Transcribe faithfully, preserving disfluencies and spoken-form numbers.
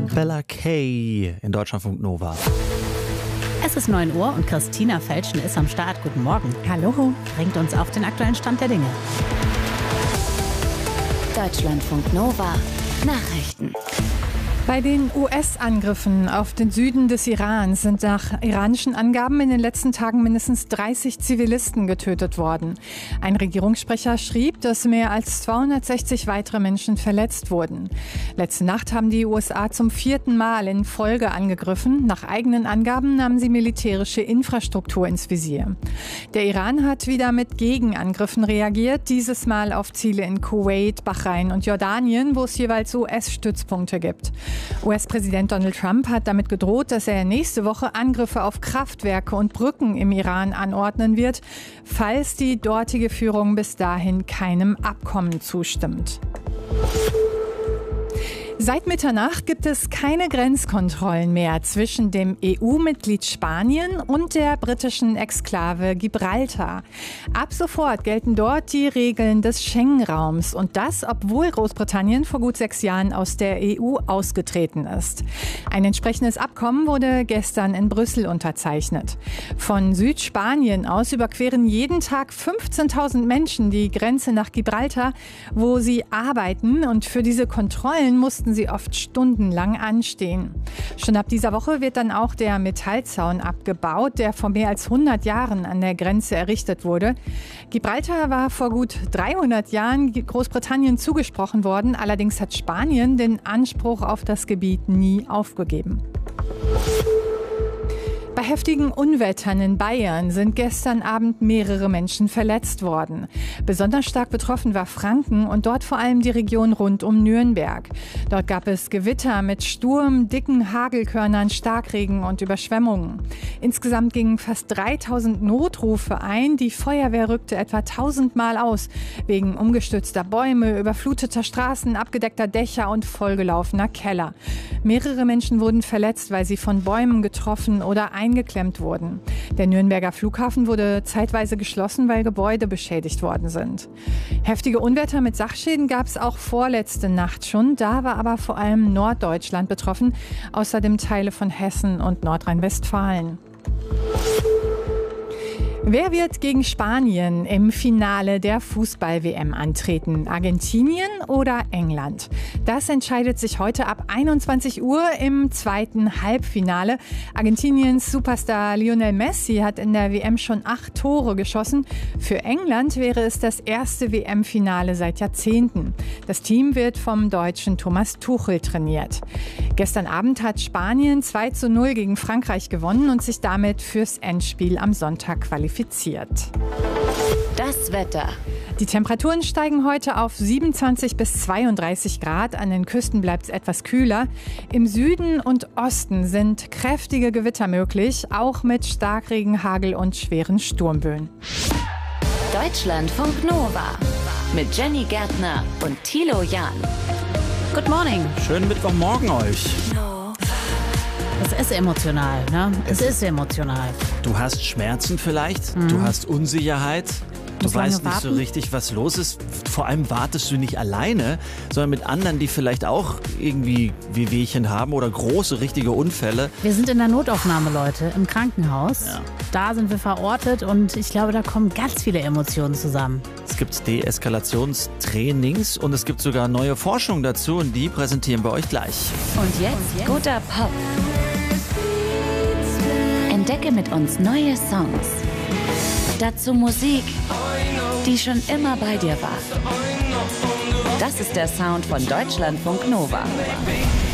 Bella Kay in Deutschlandfunk Nova. Es ist neun Uhr und Christina Felschen ist am Start. Guten Morgen. Hallo. Bringt uns auf den aktuellen Stand der Dinge. Deutschlandfunk Nova. Nachrichten. Bei den U S-Angriffen auf den Süden des Irans sind nach iranischen Angaben in den letzten Tagen mindestens dreißig Zivilisten getötet worden. Ein Regierungssprecher schrieb, dass mehr als zweihundertsechzig weitere Menschen verletzt wurden. Letzte Nacht haben die U S A zum vierten Mal in Folge angegriffen. Nach eigenen Angaben nahmen sie militärische Infrastruktur ins Visier. Der Iran hat wieder mit Gegenangriffen reagiert, dieses Mal auf Ziele in Kuwait, Bahrain und Jordanien, wo es jeweils U S-Stützpunkte gibt. U S-Präsident Donald Trump hat damit gedroht, dass er nächste Woche Angriffe auf Kraftwerke und Brücken im Iran anordnen wird, falls die dortige Führung bis dahin keinem Abkommen zustimmt. Seit Mitternacht gibt es keine Grenzkontrollen mehr zwischen dem E U-Mitglied Spanien und der britischen Exklave Gibraltar. Ab sofort gelten dort die Regeln des Schengen-Raums und das, obwohl Großbritannien vor gut sechs Jahren aus der E U ausgetreten ist. Ein entsprechendes Abkommen wurde gestern in Brüssel unterzeichnet. Von Südspanien aus überqueren jeden Tag fünfzehntausend Menschen die Grenze nach Gibraltar, wo sie arbeiten, und für diese Kontrollen mussten sie oft stundenlang anstehen. Schon ab dieser Woche wird dann auch der Metallzaun abgebaut, der vor mehr als hundert Jahren an der Grenze errichtet wurde. Gibraltar war vor gut dreihundert Jahren Großbritannien zugesprochen worden, allerdings hat Spanien den Anspruch auf das Gebiet nie aufgegeben. Bei heftigen Unwettern in Bayern sind gestern Abend mehrere Menschen verletzt worden. Besonders stark betroffen war Franken und dort vor allem die Region rund um Nürnberg. Dort gab es Gewitter mit Sturm, dicken Hagelkörnern, Starkregen und Überschwemmungen. Insgesamt gingen fast dreitausend Notrufe ein. Die Feuerwehr rückte etwa tausendmal aus, wegen umgestürzter Bäume, überfluteter Straßen, abgedeckter Dächer und vollgelaufener Keller. Mehrere Menschen wurden verletzt, weil sie von Bäumen getroffen oder eingeklemmt wurden. Der Nürnberger Flughafen wurde zeitweise geschlossen, weil Gebäude beschädigt worden sind. Heftige Unwetter mit Sachschäden gab es auch vorletzte Nacht schon. Da war aber vor allem Norddeutschland betroffen, außerdem Teile von Hessen und Nordrhein-Westfalen. Wer wird gegen Spanien im Finale der Fußball-W M antreten? Argentinien oder England? Das entscheidet sich heute ab einundzwanzig Uhr im zweiten Halbfinale. Argentiniens Superstar Lionel Messi hat in der W M schon acht Tore geschossen. Für England wäre es das erste W M-Finale seit Jahrzehnten. Das Team wird vom deutschen Thomas Tuchel trainiert. Gestern Abend hat Spanien zwei zu null gegen Frankreich gewonnen und sich damit fürs Endspiel am Sonntag qualifiziert. Das Wetter. Die Temperaturen steigen heute auf siebenundzwanzig bis zweiunddreißig Grad. An den Küsten bleibt es etwas kühler. Im Süden und Osten sind kräftige Gewitter möglich, auch mit Starkregen, Hagel und schweren Sturmböen. Deutschlandfunk Nova mit Jenny Gärtner und Thilo Jahn. Good morning. Schönen Mittwochmorgen euch. Es ist emotional, ne? Es, es ist emotional. Du hast Schmerzen vielleicht, Mhm. du hast Unsicherheit. Du Muss lange weißt nicht so warten. richtig, was los ist. Vor allem wartest du nicht alleine, sondern mit anderen, die vielleicht auch irgendwie Wehwehchen haben oder große, richtige Unfälle. Wir sind in der Notaufnahme, Leute, im Krankenhaus. Ja. Da sind wir verortet und ich glaube, da kommen ganz viele Emotionen zusammen. Es gibt Deeskalationstrainings und es gibt sogar neue Forschung dazu und die präsentieren wir euch gleich. Und jetzt guter Pop. Entdecke mit uns neue Songs. Dazu Musik, die schon immer bei dir war. Das ist der Sound von Deutschlandfunk Nova.